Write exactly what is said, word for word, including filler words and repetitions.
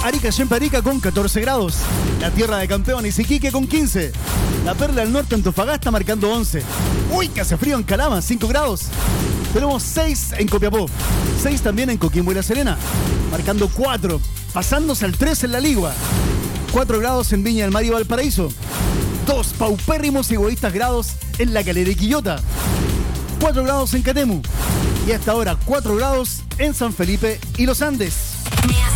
Arica y Arica con catorce grados. La Tierra de Campeones Iquique con quince. La Perla del Norte Antofagasta marcando once. Uy, que hace frío en Calama, cinco grados. Tenemos seis en Copiapó, seis también en Coquimbo y La Serena, marcando cuatro, pasándose al tres en La Ligua. cuatro grados en Viña del Mar y Valparaíso. dos paupérrimos y egoístas grados en La Calera y Quillota. cuatro grados en Catemu. Y hasta ahora cuatro grados en San Felipe y Los Andes.